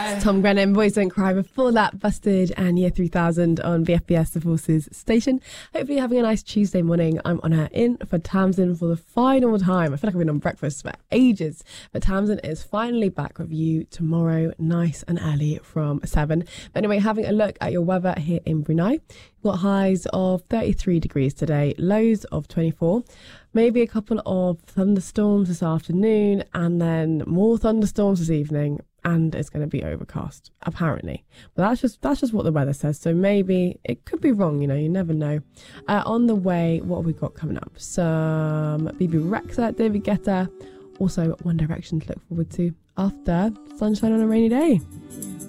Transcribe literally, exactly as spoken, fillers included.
Tom Grennan, Boys Don't Cry. Before that, Busted and Year three thousand on V F B S The Forces station. Hopefully you're having a nice Tuesday morning. I'm on her in for Tamsin for the final time. I feel like I've been on breakfast for ages. But Tamsin is finally back with you tomorrow, nice and early from seven. But anyway, having a look at your weather here in Brunei. You've got highs of thirty-three degrees today, lows of twenty-four. Maybe a couple of thunderstorms this afternoon and then more thunderstorms this evening, and it's going to be overcast, apparently. But that's just that's just what the weather says, so maybe it could be wrong, you know, you never know. Uh, on the way, what have we got coming up? Some B B Rexha, David Guetta, also One Direction to look forward to after Sunshine on a Rainy Day.